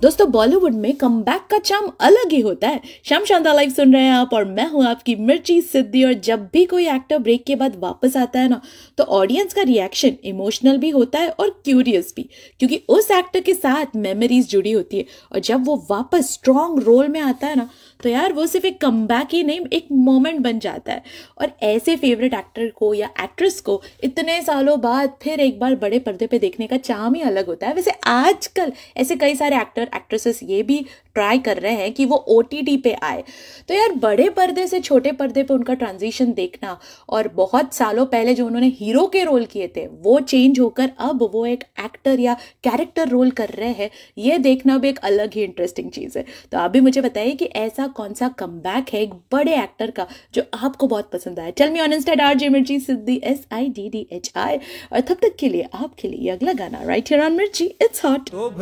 दोस्तों बॉलीवुड में कमबैक का चार्म अलग ही होता है। श्याम शांता लाइव सुन रहे हैं आप और मैं हूं आपकी मिर्ची सिद्धि। और जब भी कोई एक्टर ब्रेक के बाद वापस आता है ना, तो ऑडियंस का रिएक्शन इमोशनल भी होता है और क्यूरियस भी, क्योंकि उस एक्टर के साथ मेमोरीज जुड़ी होती है। और जब वो वापस स्ट्रॉन्ग रोल में आता है ना, तो यार वो सिर्फ एक कमबैक ही नहीं, एक मोमेंट बन जाता है। और ऐसे फेवरेट एक्टर को या एक्ट्रेस को इतने सालों बाद फिर एक बार बड़े पर्दे पे देखने का चार्म ही अलग होता है। वैसे आजकल ऐसे कई सारे एक्टर एक्ट्रेसेस ये भी ट्राई कर रहे हैं कि वो OTT पे आए। तो यार बड़े पर्दे से छोटे पर्दे पे उनका ट्रांजिशन देखना, और बहुत सालों पहले जो उन्होंने हीरो के रोल किए थे वो चेंज होकर अब वो एक एक्टर या कैरेक्टर रोल कर रहे हैं, ये देखना भी एक अलग ही इंटरेस्टिंग चीज़ है। तो आप भी मुझे बताइए कि ऐसा कौन सा कमबैक है एक बड़े एक्टर का जो आपको बहुत पसंद आया। Tell me on Insta RJ मिर्ची सिद्धि SIDDHI। और तब तक के लिए आपके लिए अगला गाना राइट हियर ऑन मिर्ची इट्स हॉट।